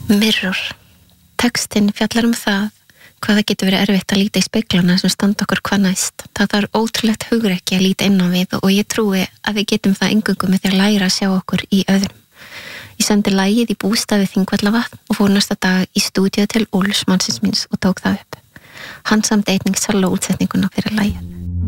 Mirror. Textinn fjallar það hvað það getur verið erfitt að líta í speglana sem standa okkur hvað næst. Það þarf ótrúlegt hugrekki að líta inn á við og ég trúi að við getum það eingöngu með því að læra að sjá okkur í öðrum. Ég sendi lagið í bústað við Þingvallavatn og fór næsta dag í stúdíu til Úlfs mannsins míns og tók það upp. Hann samdi einnig solo útsetninguna fyrir lagið.